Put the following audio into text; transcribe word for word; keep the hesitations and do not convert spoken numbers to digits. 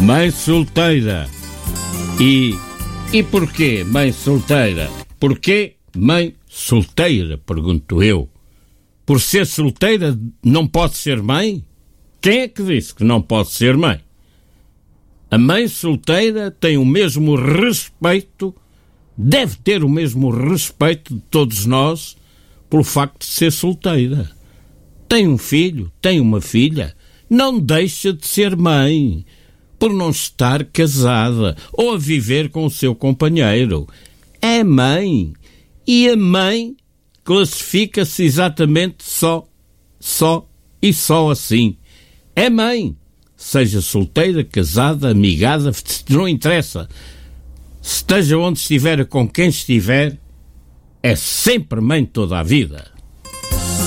Mãe solteira. E, e porquê mãe solteira? Porquê mãe solteira, pergunto eu. Por ser solteira não pode ser mãe? Quem é que disse que não pode ser mãe? A mãe solteira tem o mesmo respeito, deve ter o mesmo respeito de todos nós pelo facto de ser solteira. Tem um filho, tem uma filha, não deixa de ser mãe por não estar casada ou a viver com o seu companheiro. É mãe. E a mãe classifica-se exatamente só, só e só assim. É mãe. Seja solteira, casada, amigada, não interessa. Esteja onde estiver, com quem estiver, é sempre mãe toda a vida.